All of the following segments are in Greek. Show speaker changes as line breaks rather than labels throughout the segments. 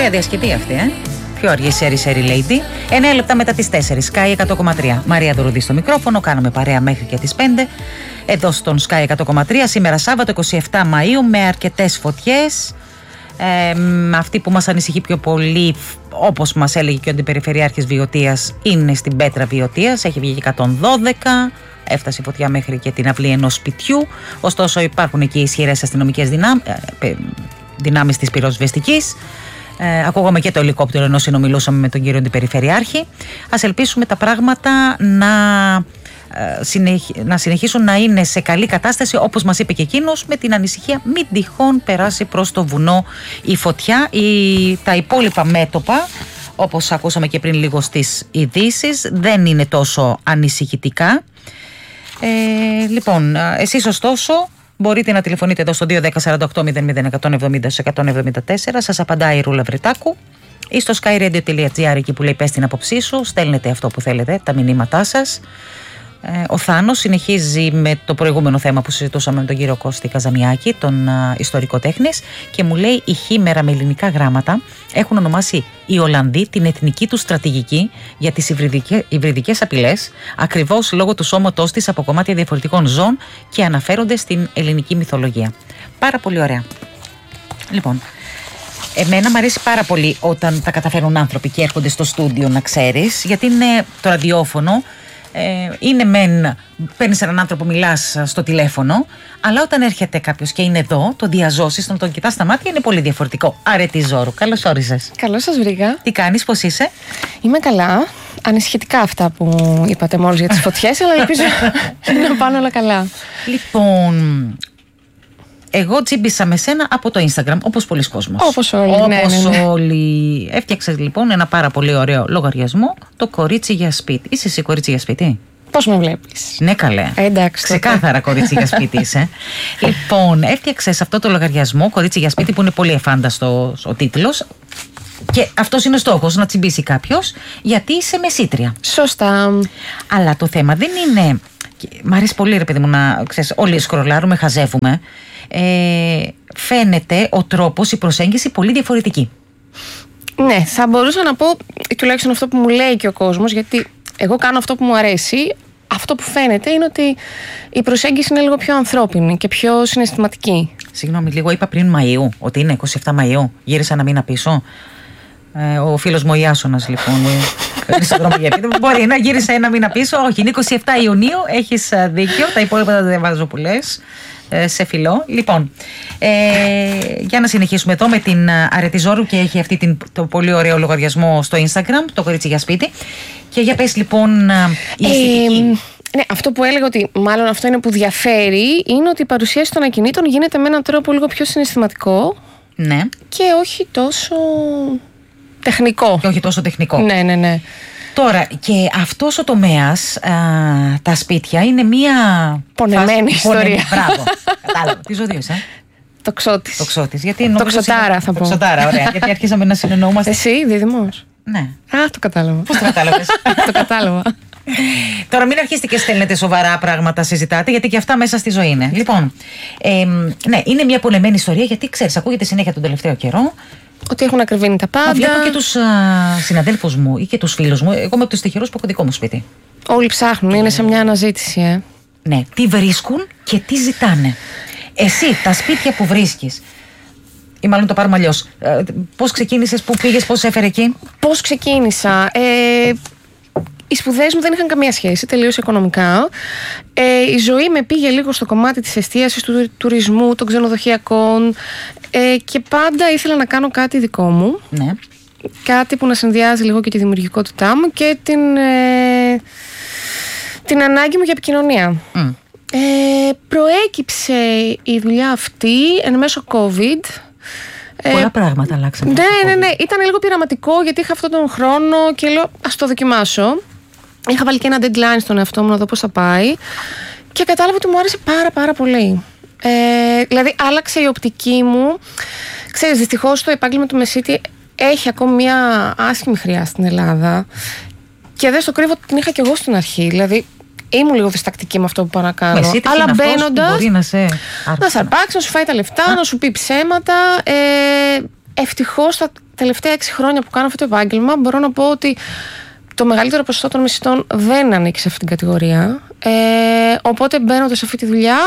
Ωραία διασκευή αυτή, Πιο αργή Σέρι Lady. 9 λεπτά μετά τις 4. Sky 100,3. Μαρία Δωρουδή στο μικρόφωνο. Κάναμε παρέα μέχρι και τις 5. Εδώ στον Sky 100,3. Σήμερα Σάββατο 27 Μαΐου με αρκετές φωτιές. Αυτή που μας ανησυχεί πιο πολύ, όπως μας έλεγε και ο Αντιπεριφερειάρχης Βιωτίας, είναι στην Πέτρα Βιωτίας. Έχει βγει 112. Έφτασε η φωτιά μέχρι και την αυλή ενός σπιτιού. Ωστόσο υπάρχουν εκεί ισχυρές αστυνομικές δυνάμεις της πυροσβεστικής. Ακούγαμε και το ελικόπτερο ενώ συνομιλούσαμε με τον κύριο Αντιπεριφερειάρχη. Ας ελπίσουμε τα πράγματα να συνεχίσουν να είναι σε καλή κατάσταση, όπως μας είπε και εκείνος, με την ανησυχία μην τυχόν περάσει προς το βουνό η φωτιά. Τα υπόλοιπα μέτωπα, όπως ακούσαμε και πριν λίγο στις ειδήσεις, δεν είναι τόσο ανησυχητικά. Λοιπόν, εσείς ωστόσο μπορείτε να τηλεφωνείτε εδώ στο 210-48-00-170-174. Σας απαντάει η Ρούλα Βρετάκου, ή στο skyradio.gr, εκεί που λέει πες την άποψή σου. Στέλνετε αυτό που θέλετε, τα μηνύματά σας. Ο Θάνος συνεχίζει με το προηγούμενο θέμα που συζητούσαμε με τον κύριο Κώστη Καζαμιάκη, τον ιστορικό τέχνης, και μου λέει: η χήμερα με ελληνικά γράμματα έχουν ονομάσει οι Ολλανδοί την εθνική του στρατηγική για τις υβριδικές απειλές, ακριβώς λόγω του σώματός της από κομμάτια διαφορετικών ζώων, και αναφέρονται στην ελληνική μυθολογία. Πάρα πολύ ωραία. Λοιπόν, εμένα μου αρέσει πάρα πολύ όταν τα καταφέρουν άνθρωποι και έρχονται στο στούντιο, να ξέρεις, γιατί είναι το ραδιόφωνο. Είναι μεν, παίρνεις έναν άνθρωπο, μιλάς στο τηλέφωνο, αλλά όταν έρχεται κάποιος και είναι εδώ, το διαζώσεις, τον κοιτάς στα μάτια, είναι πολύ διαφορετικό. Αρετή Ζώρου, καλώς όρισες.
Καλώς σας βρήκα.
Τι κάνεις, πώς είσαι?
Είμαι καλά. Ανησυχητικά αυτά που είπατε μόλις για τις φωτιές, αλλά ελπίζω να πάνε όλα καλά.
Λοιπόν, εγώ τσίμπησα με σένα από το Instagram, όπως πολλοί κόσμος.
Όπως όλοι.
Όλοι. Έφτιαξες λοιπόν ένα πάρα πολύ ωραίο λογαριασμό, το Κορίτσι για Σπίτι. Είσαι εσύ κορίτσι για σπίτι?
Πώς με βλέπεις?
Ναι, καλέ.
Εντάξει.
Ξεκάθαρα κορίτσι για σπίτι είσαι. Λοιπόν, έφτιαξες αυτό το λογαριασμό, Κορίτσι για Σπίτι, που είναι πολύ εφάνταστος ο τίτλος. Και αυτός είναι ο στόχος, να τσιμπήσει κάποιος, γιατί είσαι μεσήτρια.
Σωστά.
Αλλά το θέμα δεν είναι. Μ' αρέσει πολύ, ρε παιδί μου, να ξέρεις, όλοι σκρολάρουμε, χαζεύουμε. Φαίνεται ο τρόπος, η προσέγγιση πολύ διαφορετική.
Ναι, θα μπορούσα να πω τουλάχιστον αυτό που μου λέει και ο κόσμος, γιατί εγώ κάνω αυτό που μου αρέσει. Αυτό που φαίνεται είναι ότι η προσέγγιση είναι λίγο πιο ανθρώπινη και πιο συναισθηματική. Συγγνώμη, λίγο είπα πριν Μαΐου, ότι είναι 27 Μαΐου. Γύρισα ένα μήνα πίσω. Ο φίλος μου ο Ιάσονας, λοιπόν. Μπορεί να γύρισα ένα μήνα πίσω. Όχι, είναι 27 Ιουνίου. Έχεις δίκιο. Τα υπόλοιπα τα δεν βάζω που λες. Σε φιλό. Λοιπόν, για να συνεχίσουμε εδώ με την Αρετή Ζώρου, και έχει αυτή το πολύ ωραίο λογαριασμό στο Instagram, το Κορίτσι για Σπίτι. Και για πες λοιπόν η αισθητική. Ναι, αυτό που έλεγα, ότι μάλλον αυτό είναι που διαφέρει, είναι ότι η παρουσίαση των ακινήτων γίνεται με έναν τρόπο λίγο πιο συναισθηματικό.
Ναι.
Και όχι τόσο τεχνικό.
Και όχι τόσο τεχνικό.
Ναι.
Τώρα, και αυτός ο τομέας, τα σπίτια, είναι μία
πονεμένη ιστορία.
Μπράβο. Κατάλαβα. Τι ζώδιο είσαι?
Το Ξώτης.
Το Ξώτης. Γιατί
το Ξωτάρα θα πω.
Το Ξωτάρα, ωραία. Γιατί αρχίσαμε να συνεννοούμαστε.
Εσύ, δίδυμος?
Ναι.
Α, το κατάλαβα.
Πώς το κατάλαβες?
Το κατάλαβα.
Τώρα μην αρχίσετε και στέλνετε σοβαρά πράγματα, συζητάτε, γιατί και αυτά μέσα στη ζωή είναι. Λοιπόν, ναι, είναι μια πονεμένη ιστορία, γιατί ξέρεις, ακούγεται συνέχεια τον τελευταίο καιρό
ότι έχουν ακριβήνει τα πάντα.
Βλέπω και τους συναδέλφους μου ή και τους φίλους μου. Εγώ είμαι από τους τυχερούς που έχω δικό μου σπίτι.
Όλοι ψάχνουν, είναι σε μια αναζήτηση.
Ναι, τι βρίσκουν και τι ζητάνε. Εσύ, τα σπίτια που βρίσκεις, ή μάλλον το πάρουμε αλλιώς, πώς ξεκίνησες, πού πήγες, πώς έφερε εκεί?
Πώς ξεκίνησα? Οι σπουδές μου δεν είχαν καμία σχέση, τελείως οικονομικά. Η ζωή με πήγε λίγο στο κομμάτι της εστίασης, του τουρισμού, των ξενοδοχειακών, και πάντα ήθελα να κάνω κάτι δικό μου.
Ναι.
Κάτι που να συνδυάζει λίγο και τη δημιουργικότητά μου και την ανάγκη μου για επικοινωνία. Προέκυψε η δουλειά αυτή εν μέσω COVID.
Πολλά πράγματα αλλάξαν.
Ναι. Ήταν λίγο πειραματικό, γιατί είχα αυτόν τον χρόνο και λέω ας το δοκιμάσω. Είχα βάλει και ένα deadline στον εαυτό μου να δω πώς θα πάει. Και κατάλαβα ότι μου άρεσε πάρα πολύ. Δηλαδή άλλαξε η οπτική μου. Ξέρεις, δυστυχώς το επάγγελμα του μεσίτη έχει ακόμη μια άσχημη χρειά στην Ελλάδα. Και δεν στο κρύβω, την είχα και εγώ στην αρχή. Δηλαδή ήμουν λίγο διστακτική με αυτό που πάω να κάνω. Αλλά μπαίνοντας,
να σε
αρπάξει, να σου φάει τα λεφτά, να σου πει ψέματα. ευτυχώς τα τελευταία 6 χρόνια που κάνω αυτό το επάγγελμα μπορώ να πω ότι το μεγαλύτερο ποσοστό των μεσητών δεν ανήκει σε αυτή την κατηγορία. Οπότε μπαίνοντας σε αυτή τη δουλειά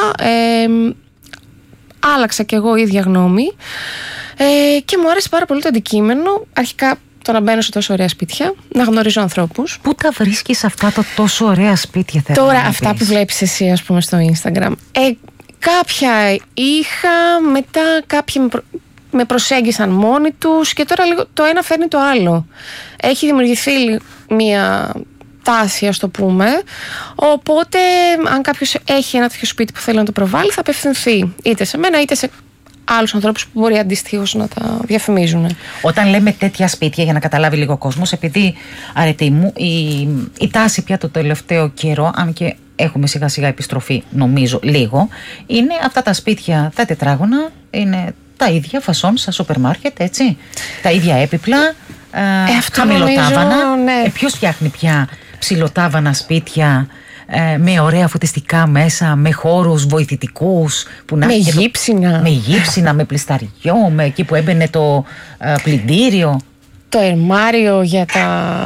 άλλαξα κι εγώ ίδια γνώμη και μου άρεσε πάρα πολύ το αντικείμενο. Αρχικά το να μπαίνω σε τόσο ωραία σπίτια, να γνωρίζω ανθρώπους.
Πού τα βρίσκεις αυτά τα τόσο ωραία σπίτια, θέλω
τώρα,
να
αυτά
πεις?
που βλέπεις εσύ, ας πούμε, στο Instagram. Κάποια είχα, μετά κάποιοι με προσέγγισαν μόνοι τους και τώρα λίγο το ένα φέρνει το άλλο. Έχει δημιουργηθεί μία τάση, ας το πούμε, οπότε αν κάποιος έχει ένα τέτοιο σπίτι που θέλει να το προβάλλει, θα απευθυνθεί είτε σε μένα είτε σε άλλους ανθρώπους που μπορεί αντιστοίχως να τα διαφημίζουν.
Όταν λέμε τέτοια σπίτια, για να καταλάβει λίγο ο κόσμος, επειδή, αρετή μου, η τάση πια το τελευταίο καιρό, αν και έχουμε σιγά σιγά επιστροφή, νομίζω λίγο, είναι αυτά τα σπίτια, τα τετράγωνα, είναι τα ίδια φασόν στα σούπερ μάρκετ, έτσι. Τα ίδια έπιπλα, χαμηλοτάβανα.
Ναι.
Ποιος φτιάχνει πια ψηλοτάβανα σπίτια με ωραία φωτιστικά μέσα, με χώρους βοηθητικούς που να
με γύψινα.
Με γύψινα, με πλυσταριό, με εκεί που έμπαινε το πλυντήριο.
Το ερμάριο για τα...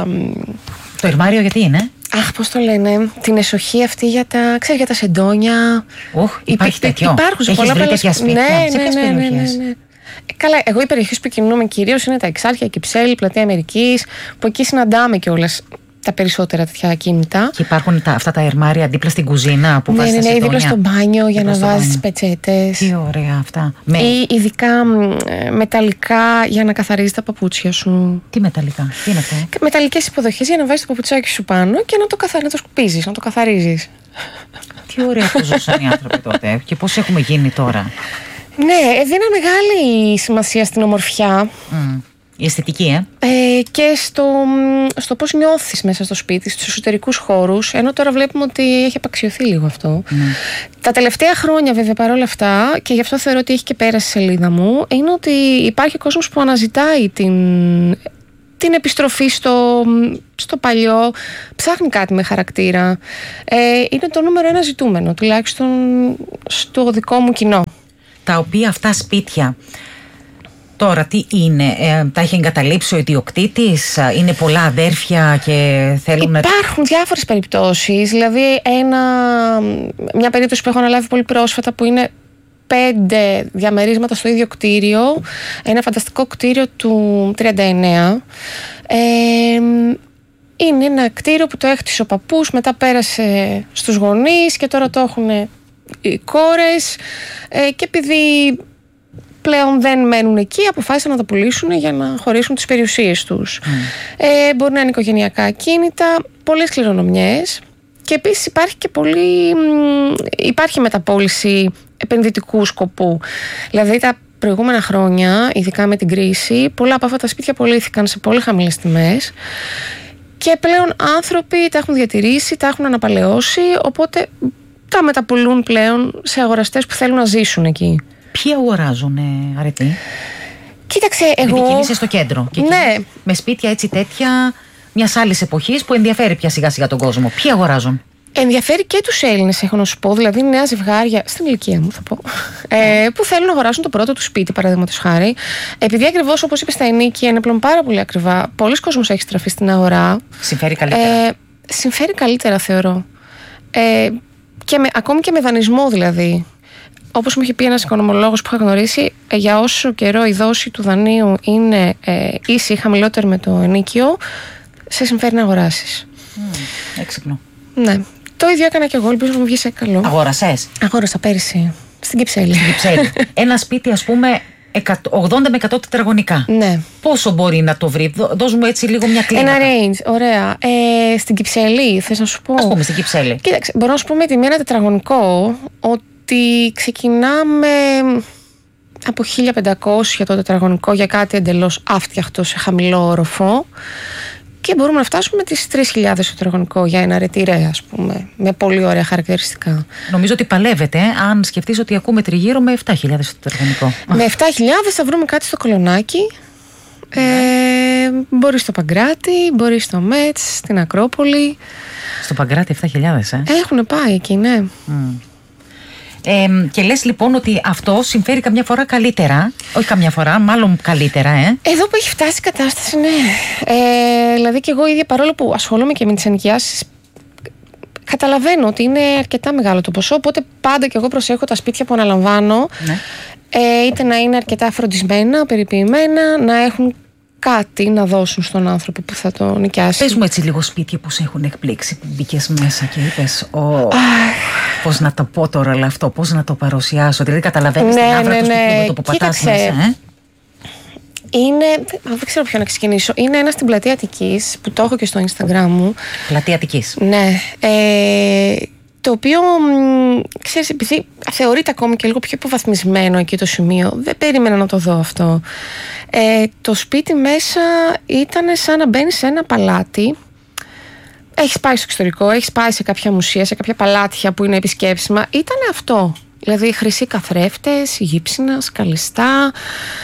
Το ερμάριο γιατί είναι?
Αχ, πώς το λένε, την εσοχή αυτή για τα, ξέρεις, για τα σεντόνια.
Υπάρχει τέτοιο?
Υπάρχουν σε πολλά
τέτοια σπίτια? Σε ποιες περιοχές?
Ναι. Καλά, εγώ οι περιοχές που κινούμαι κυρίως είναι τα Εξάρχεια, Κυψέλη, Πλατεία Αμερικής, που εκεί συναντάμε κιόλας τα περισσότερα τέτοια ακίνητα.
Και υπάρχουν αυτά τα ερμάρια δίπλα στην κουζίνα που βάζεις τα σεντόνια.
Ναι, δίπλα στο μπάνιο για να βάζεις τις πετσέτες.
Τι ωραία αυτά.
Ή ειδικά μεταλλικά για να καθαρίζεις τα παπούτσια σου.
Τι μεταλλικά, τι είναι αυτό?
Μεταλλικές υποδοχές για να βάζεις το παπουτσάκι σου πάνω και να το σκουπίζεις, να το καθαρίζεις.
Τι ωραία που ζούσαν οι άνθρωποι τότε και πώς έχουμε γίνει τώρα.
Ναι, έδινα μεγάλη σημασία στην ομορφιά.
Η αισθητική,
και στο πώς νιώθεις μέσα στο σπίτι, στους εσωτερικούς χώρους, ενώ τώρα βλέπουμε ότι έχει απαξιωθεί λίγο αυτό. Τα τελευταία χρόνια, βέβαια, παρόλα αυτά, και γι' αυτό θεωρώ ότι έχει και πέρασει η σελίδα μου, είναι ότι υπάρχει κόσμος που αναζητάει την επιστροφή στο παλιό, ψάχνει κάτι με χαρακτήρα. Είναι το νούμερο 1 ζητούμενο, τουλάχιστον στο δικό μου κοινό.
Τα οποία αυτά σπίτια τώρα τι είναι, τα έχει εγκαταλείψει ο ιδιοκτήτης, είναι πολλά αδέρφια και θέλουν
Υπάρχουν διάφορες περιπτώσεις, δηλαδή μια περίπτωση που έχω αναλάβει πολύ πρόσφατα που είναι 5 διαμερίσματα στο ίδιο κτίριο, ένα φανταστικό κτίριο του 39. Είναι ένα κτίριο που το έκτισε ο παππούς, μετά πέρασε στους γονείς και τώρα το έχουν οι κόρες και επειδή πλέον δεν μένουν εκεί, αποφάσισαν να το πουλήσουν για να χωρίσουν τις περιουσίες τους. Μπορεί να είναι οικογενειακά ακίνητα, πολλές κληρονομιές και επίσης υπάρχει μεταπώληση επενδυτικού σκοπού. Δηλαδή τα προηγούμενα χρόνια, ειδικά με την κρίση, πολλά από αυτά τα σπίτια πωλήθηκαν σε πολύ χαμηλές τιμές και πλέον άνθρωποι τα έχουν διατηρήσει, τα έχουν αναπαλαιώσει, οπότε τα μεταπουλούν πλέον σε αγοραστές που θέλουν να ζήσουν εκεί.
Ποιοι αγοράζουν, αρετή?
Κοίταξε, εγώ...
Κινείσαι στο κέντρο. Και
ναι.
Με σπίτια έτσι τέτοια μιας άλλης εποχής που ενδιαφέρει πια σιγά σιγά τον κόσμο. Ποιοι αγοράζουν?
Ενδιαφέρει και τους Έλληνες, έχω να σου πω. Δηλαδή, νέα ζευγάρια, στην ηλικία μου θα πω, που θέλουν να αγοράσουν το πρώτο του σπίτι, παραδείγματος χάρη. Επειδή ακριβώς, όπως είπες, τα ενοίκια είναι πλέον πάρα πολύ ακριβά, πολλοί κόσμος έχει στραφεί στην αγορά.
Συμφέρει καλύτερα.
Συμφέρει καλύτερα, θεωρώ. Ακόμη και με δανεισμό, δηλαδή. Όπως μου είχε πει ένας οικονομολόγος που είχα γνωρίσει, για όσο καιρό η δόση του δανείου είναι ίση ή χαμηλότερη με το ενοίκιο, σε συμφέρει να αγοράσεις.
Έξυπνο.
Ναι. Το ίδιο έκανα και εγώ, ελπίζω να μου βγει σε καλό.
Αγόρασες?
Αγόρασα πέρυσι. Στην Κυψέλη.
Ένα σπίτι, ας πούμε, 80 με 100 τετραγωνικά.
Ναι.
Πόσο μπορεί να το βρει? Δώσ' μου έτσι λίγο μια κλίμακα.
Ένα range, ωραία. Στην Κυψέλη, θες να σου πω?
Ας πούμε στην Κυψέλη.
Κοίταξε, μπορώ να σου πω με ένα τετραγωνικό ότι ξεκινάμε από 1.500 το τετραγωνικό για κάτι εντελώς άφτιαχτο σε χαμηλό όροφο και μπορούμε να φτάσουμε τις 3.000 το τετραγωνικό για ένα ρετυρέ, ας πούμε, με πολύ ωραία χαρακτηριστικά. Νομίζω
ότι παλεύετε, αν σκεφτείς ότι ακούμε τριγύρω με 7.000 το τετραγωνικό.
Με 7.000 θα βρούμε κάτι στο Κολονάκι. Μπορεί στο Παγκράτη, μπορεί στο Μέτς, στην Ακρόπολη.
Στο Παγκράτη 7.000,
Έχουν πάει εκεί, ναι.
Και λες λοιπόν ότι αυτό συμφέρει καμιά φορά καλύτερα. Όχι καμιά φορά, μάλλον καλύτερα,
Εδώ που έχει φτάσει η κατάσταση, ναι. Δηλαδή και εγώ ίδια, παρόλο που ασχολούμαι και με τις ενοικιάσεις, καταλαβαίνω ότι είναι αρκετά μεγάλο το ποσό. Οπότε πάντα και εγώ προσέχω τα σπίτια που αναλαμβάνω, ναι. Είτε να είναι αρκετά φροντισμένα, περιποιημένα, να έχουν κάτι να δώσουν στον άνθρωπο που θα το νοικιάσει.
Πες μου έτσι λίγο σπίτια που σε έχουν εκπλήξει, που μπήκες μέσα και είπες πώς να το πω τώρα όλο αυτό, πώς να το παρουσιάσω. Δηλαδή καταλαβαίνεις την άβρα του σπιτιού που πατάς μέσα.
Είναι, δεν ξέρω ποιο να ξεκινήσω. Είναι ένα στην Πλατεία Αττικής, που το έχω και στο Instagram μου.
Πλατεία Αττικής.
Ναι. Το οποίο, ξέρεις, επειδή θεωρείται ακόμη και λίγο πιο υποβαθμισμένο εκεί το σημείο, δεν περίμενα να το δω αυτό. Το σπίτι μέσα ήταν σαν να μπαίνει σε ένα παλάτι. Έχεις πάει στο εξωτερικό, έχεις πάει σε κάποια μουσεία, σε κάποια παλάτια που είναι επισκέψιμα. Ήταν αυτό. Δηλαδή χρυσοί καθρέφτες, γύψινα, σκαλιστά.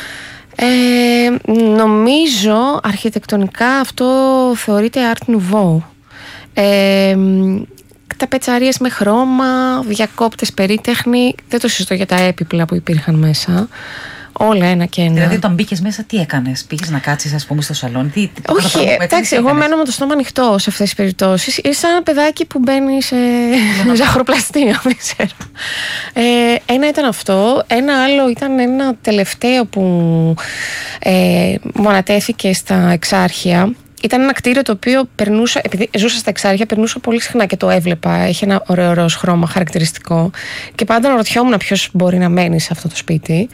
Νομίζω αρχιτεκτονικά αυτό θεωρείται Art Nouveau. Τα πετσαρίες με χρώμα, διακόπτες περίτεχνη. Δεν το συζητώ για τα έπιπλα που υπήρχαν μέσα. Όλα ένα και ένα.
Δηλαδή, όταν μπήκες μέσα, τι έκανες? Πήγες να κάτσεις, ας πούμε, στο σαλόνι?
Όχι, εντάξει, εγώ μένω με το στόμα ανοιχτό σε αυτές τις περιπτώσεις. Είσαι σαν ένα παιδάκι που μπαίνει σε ζαχαροπλαστεία, δεν ξέρω. Ένα ήταν αυτό. Ένα άλλο ήταν ένα τελευταίο που μου ανατέθηκε στα Εξάρχεια. Ήταν ένα κτίριο το οποίο περνούσα, επειδή ζούσα στα Εξάρχεια, περνούσα πολύ συχνά και το έβλεπα. Έχει ένα ωραίο ροζ χρώμα χαρακτηριστικό. Και πάντα αναρωτιόμουν ποιος μπορεί να μένει σε αυτό το σπίτι.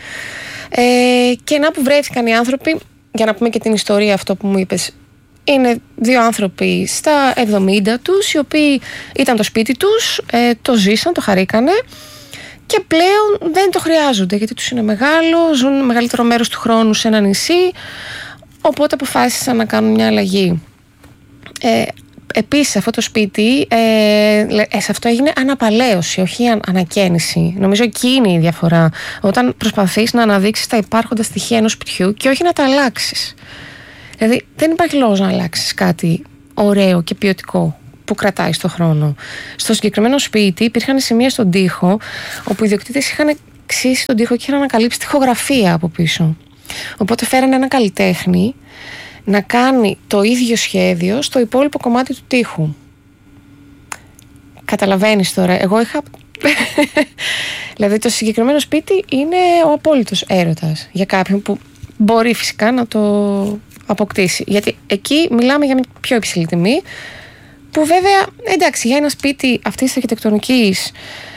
Και να που βρέθηκαν οι άνθρωποι, για να πούμε και την ιστορία αυτό που μου είπες. Είναι δύο άνθρωποι στα 70 τους, οι οποίοι ήταν το σπίτι τους, το ζήσαν, το χαρήκανε. Και πλέον δεν το χρειάζονται, γιατί τους είναι μεγάλο, ζουν μεγαλύτερο μέρος του χρόνου σε ένα νησί. Οπότε αποφάσισαν να κάνουν μια αλλαγή. Επίσης αυτό το σπίτι, σε αυτό έγινε αναπαλαίωση, όχι ανακαίνιση. Νομίζω εκεί είναι η διαφορά. Όταν προσπαθείς να αναδείξεις τα υπάρχοντα στοιχεία ενός σπιτιού και όχι να τα αλλάξεις. Δηλαδή δεν υπάρχει λόγος να αλλάξεις κάτι ωραίο και ποιοτικό που κρατάει στον χρόνο. Στο συγκεκριμένο σπίτι υπήρχαν σημεία στον τοίχο όπου οι ιδιοκτήτες είχαν ξύσει τον τοίχο και είχαν ανακαλύψει τοιχογραφία από πίσω. Οπότε φέρανε έναν καλλιτέχνη να κάνει το ίδιο σχέδιο στο υπόλοιπο κομμάτι του τοίχου. Καταλαβαίνεις τώρα, εγώ είχα... δηλαδή το συγκεκριμένο σπίτι είναι ο απόλυτος έρωτας για κάποιον που μπορεί φυσικά να το αποκτήσει. Γιατί εκεί μιλάμε για μια πιο υψηλή τιμή, που βέβαια, εντάξει, για ένα σπίτι αυτής της αρχιτεκτονικής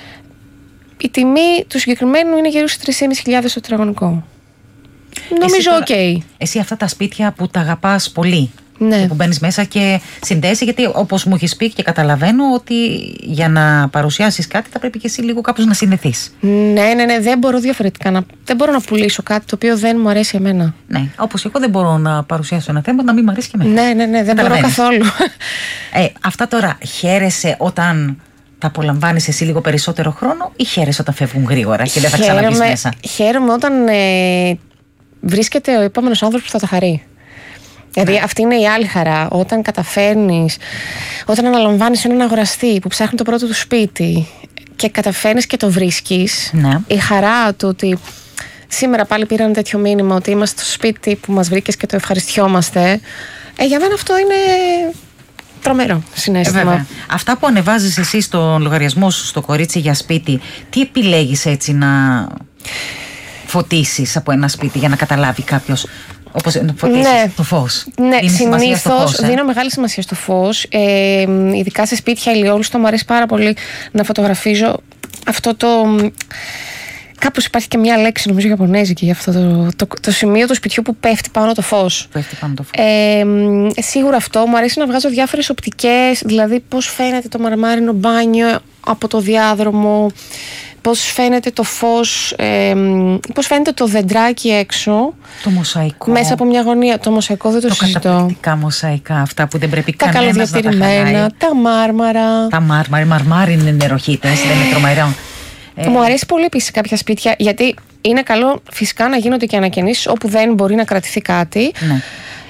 η τιμή του συγκεκριμένου είναι γύρω στους 3.500 το τετραγωνικό. Νομίζω οκ.
Εσύ αυτά τα σπίτια που τα αγαπάς πολύ,
ναι,
που μπαίνεις μέσα και συνδέεσαι, γιατί όπως μου έχεις πει και καταλαβαίνω ότι για να παρουσιάσεις κάτι θα πρέπει και εσύ λίγο κάπως να συνδεθείς.
Ναι, δεν μπορώ διαφορετικά. Δεν μπορώ να πουλήσω κάτι το οποίο δεν μου αρέσει εμένα.
Ναι, όπως εγώ δεν μπορώ να παρουσιάσω ένα θέμα να μην μου αρέσει και εμένα.
Ναι, δεν μπορώ καθόλου.
Αυτά τώρα χαίρεσαι όταν τα απολαμβάνεις εσύ λίγο περισσότερο χρόνο, ή χαίρεσαι όταν φεύγουν γρήγορα και δεν θα ξαναμπείς μέσα?
Χαίρομαι όταν βρίσκεται ο επόμενος άνθρωπος που θα τα χαρεί. Δηλαδή αυτή είναι η άλλη χαρά. Όταν καταφέρνεις, όταν αναλαμβάνεις έναν αγοραστή που ψάχνει το πρώτο του σπίτι και καταφέρνεις και το βρίσκεις, ναι, η χαρά του ότι σήμερα πάλι πήρα ένα τέτοιο μήνυμα ότι είμαστε στο σπίτι που μας βρήκες και το ευχαριστιόμαστε, για μένα αυτό είναι τρομερό συναίσθημα.
Βέβαια. Αυτά που ανεβάζεις εσύ στο λογαριασμό σου, στο Κορίτσι για σπίτι, τι επιλέγεις έτσι να φωτίσεις από ένα σπίτι για να καταλάβει κάποιος? Όπως φωτίσεις, ναι, το φως.
Ναι, συνήθως δίνω μεγάλη σημασία στο φως. Ειδικά σε σπίτια ηλιόλουστο μου αρέσει πάρα πολύ να φωτογραφίζω αυτό το... Κάπως υπάρχει και μια λέξη, νομίζω ιαπωνέζικη, για αυτό το σημείο του σπιτιού που πέφτει πάνω το φως. Σίγουρα αυτό. Μου αρέσει να βγάζω διάφορες οπτικές, δηλαδή πώς φαίνεται το μαρμάρινο μπάνιο από το διάδρομο, πώς φαίνεται το φως, πώς φαίνεται το δεντράκι έξω.
Το μοσαϊκό.
Μέσα από μια γωνία. Το μοσαϊκό δεν το συζητώ. Τα
καταπληκτικά μοσαϊκά, αυτά που δεν πρέπει
κανένας να τα χαλάει. Τα καλοδιατηρημένα, τα μάρμαρα.
Τα μάρμαρα, οι μαρμάρι είναι νεροχύτες, δεν είναι τρομερό.
Μου αρέσει πολύ επίσης κάποια σπίτια, γιατί είναι καλό φυσικά να γίνονται και ανακαινήσεις όπου δεν μπορεί να κρατηθεί κάτι.
Ναι.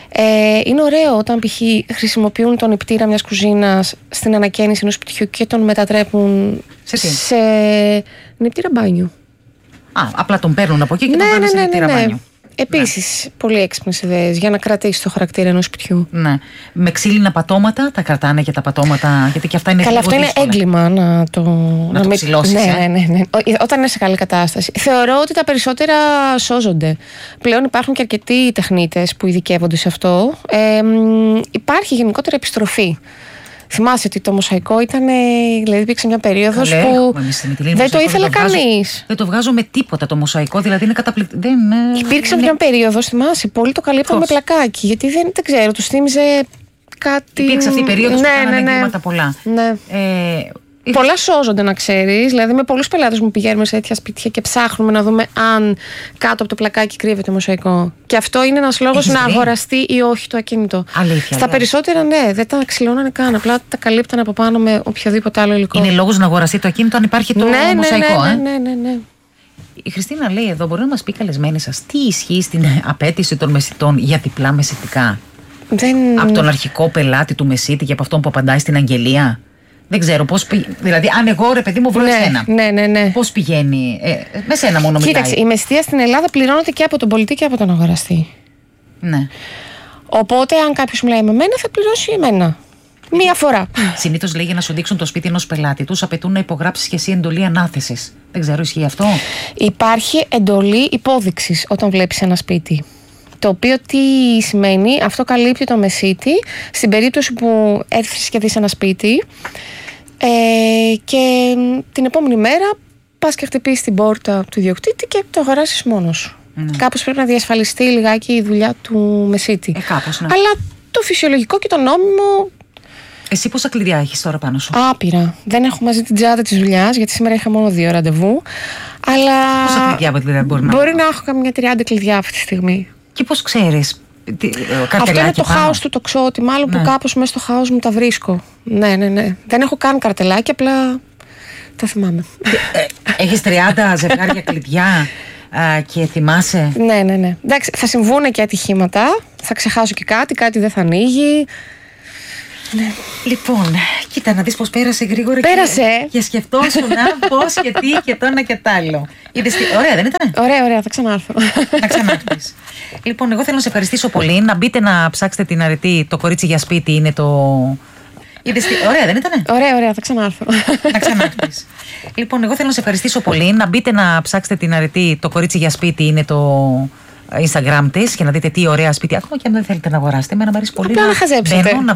Είναι ωραίο όταν π.χ. χρησιμοποιούν τον νηπτήρα μιας κουζίνας στην ανακαίνιση ενός σπιτιού και τον μετατρέπουν σε νηπτήρα μπάνιου.
Απλά τον παίρνουν από εκεί και τον πάνε σε νηπτήρα μπάνιου.
Επίσης, πολύ έξυπνες ιδέες για να κρατήσει το χαρακτήρα ενός σπιτιού.
Ναι. Με ξύλινα πατώματα, τα κρατάνε και τα πατώματα, γιατί και αυτά είναι
καλά, αυτό είναι έγκλημα να το
ψηλώσεις.
Ναι. Όταν είναι σε καλή κατάσταση. Θεωρώ ότι τα περισσότερα σώζονται. Πλέον υπάρχουν και αρκετοί τεχνίτες που ειδικεύονται σε αυτό. Υπάρχει γενικότερα επιστροφή. Θυμάσαι ότι το μοσαϊκό ήταν. Δηλαδή, υπήρξε μια περίοδος που δεν το ήθελε κανείς.
Δεν το βγάζω με τίποτα το μοσαϊκό, δηλαδή είναι καταπληκτικό.
Υπήρξε μια περίοδος, θυμάσαι, πολλοί το καλύπτουν με πλακάκι. Γιατί δεν ξέρω, τους θύμιζε κάτι.
Υπήρξε αυτή η περίοδος που κάνανε εγκλήματα πολλά.
Ναι. Πολλά σώζονται, να ξέρεις. Δηλαδή, με πολλούς πελάτες μου πηγαίνουμε σε τέτοια σπίτια και ψάχνουμε να δούμε αν κάτω από το πλακάκι κρύβεται μοσαϊκό. Και αυτό είναι ένας λόγος να αγοραστεί ή όχι το ακίνητο.
Αλήθεια.
Στα περισσότερα, ναι, δεν τα ξυλώνανε καν. Απλά τα καλύπτανε από πάνω με οποιοδήποτε άλλο υλικό.
Είναι λόγος να αγοραστεί το ακίνητο αν υπάρχει το μοσαϊκό.
Ναι.
Η Χριστίνα λέει εδώ, μπορεί να μας πει καλεσμένη σας, τι ισχύει στην απέτηση των μεσητών για διπλά μεσητικά. Από τον αρχικό πελάτη του μεσίτη και από αυτόν που απαντάει στην αγγελία. Δεν ξέρω πώς δηλαδή, αν εγώ ρε παιδί μου βρω εσένα.
Ναι.
Πώς πηγαίνει. Με σένα μόνο μιλάει.
Κοίταξε, η μεσητεία στην Ελλάδα πληρώνεται και από τον πολιτή και από τον αγοραστή.
Ναι.
Οπότε, αν κάποιος μιλάει με μένα, θα πληρώσει εμένα. Μία φορά.
Συνήθως λέει για να σου δείξουν το σπίτι ενός πελάτη, τους απαιτούν να υπογράψεις και εσύ εντολή ανάθεσης. Δεν ξέρω, ισχύει αυτό. Υπάρχει
εντολή υπόδειξης όταν βλέπεις ένα σπίτι. Το οποίο τι σημαίνει, αυτό καλύπτει το μεσίτη στην περίπτωση που έρθεις και δεις ένα σπίτι και την επόμενη μέρα πας και χτυπήσεις την πόρτα του ιδιοκτήτη και το αγοράσεις μόνος σου. Κάπως πρέπει να διασφαλιστεί λιγάκι η δουλειά του μεσίτη.
Κάπως, ναι.
Αλλά το φυσιολογικό και το νόμιμο.
Εσύ πόσα κλειδιά έχεις τώρα πάνω σου?
Άπειρα. Δεν έχω μαζί την τσάντα της δουλειάς, γιατί σήμερα είχα μόνο 2 ραντεβού. Αλλά
πόσα κλειδιά
μπορεί να έχω καμιά 30 κλειδιά αυτή τη στιγμή.
Και πώς ξέρεις?
Αυτό είναι το χάος του τοξότη, μάλλον που κάπως μέσα στο χάος μου τα βρίσκω. Ναι. Δεν έχω καν καρτελάκι, απλά τα θυμάμαι.
Έχεις 30 ζευγάρια κλειδιά και θυμάσαι?
Ναι. Εντάξει, θα συμβούν και ατυχήματα. Θα ξεχάσω και κάτι δεν θα ανοίγει. Ναι.
Λοιπόν, κοίτα να δεις πως πέρασε γρήγορα.
Πέρασε.
Και σκεφτόσουν πώς και τι και το ένα και τ' άλλο. Ωραία, δεν ήτανε?
Ωραία, θα ξανάρθω.
Να ξανάρθεις. Λοιπόν, εγώ θέλω να σε ευχαριστήσω πολύ. Να μπείτε να ψάξετε την αρετή. Το κορίτσι για σπίτι είναι το. Ωραία, δεν ήτανε?
Ωραία, θα ξανάρθω.
Να ξανάρθεις. Λοιπόν, εγώ θέλω να σε ευχαριστήσω πολύ. Να μπείτε να ψάξετε την αρετή. Το κορίτσι για σπίτι είναι το Instagram της και να δείτε τι ωραία σπίτια. Ακόμα και αν δεν θέλετε να αγοράσετε, εμένα μου αρέσει πολύ
να χαζέψετε.